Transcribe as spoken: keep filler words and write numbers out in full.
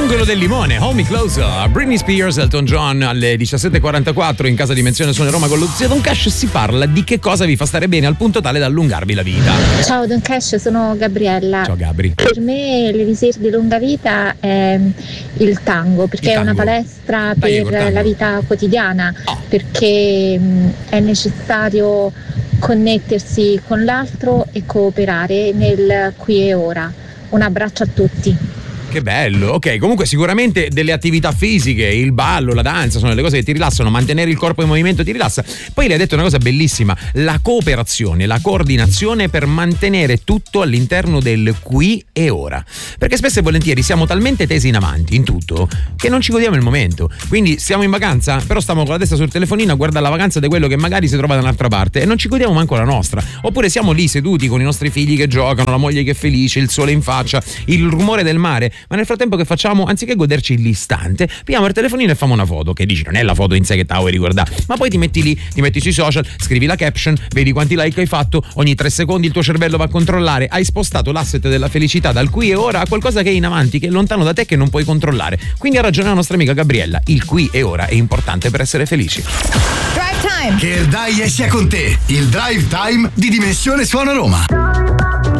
L'angolo del limone, Hold Me Closer, Britney Spears, Elton John alle diciassette e quarantaquattro in casa Dimensione Suone Roma con lo zio Don Cash. Si parla di che cosa vi fa stare bene al punto tale da allungarvi la vita. Ciao Don Cash, sono Gabriella. Ciao Gabri. Per me l'elisir di lunga vita è il tango, perché Il tango. è una palestra Dai, per tango. la vita quotidiana, Oh. perché mh, è necessario connettersi con l'altro e cooperare nel qui e ora. Un abbraccio a tutti. Che bello, ok, comunque sicuramente delle attività fisiche, il ballo, la danza sono delle cose che ti rilassano, mantenere il corpo in movimento ti rilassa. Poi lei ha detto una cosa bellissima, la cooperazione, la coordinazione per mantenere tutto all'interno del qui e ora, perché spesso e volentieri siamo talmente tesi in avanti in tutto che non ci godiamo il momento. Quindi stiamo in vacanza, però stiamo con la testa sul telefonino a guardare la vacanza di quello che magari si trova da un'altra parte e non ci godiamo manco la nostra. Oppure siamo lì seduti con i nostri figli che giocano, la moglie che è felice, il sole in faccia, il rumore del mare, ma nel frattempo che facciamo, anziché goderci l'istante, pigliamo il telefonino e facciamo una foto, che dici non è la foto in sé che te la vuoi ricordare, ma poi ti metti lì, ti metti sui social, scrivi la caption, vedi quanti like hai fatto, ogni tre secondi il tuo cervello va a controllare, hai spostato l'asset della felicità dal qui e ora a qualcosa che è in avanti, che è lontano da te, che non puoi controllare. Quindi ha ragione la nostra amica Gabriella, il qui e ora è importante per essere felici. Drive Time! Che il dai sia con te, il Drive Time di Dimensione Suona Roma.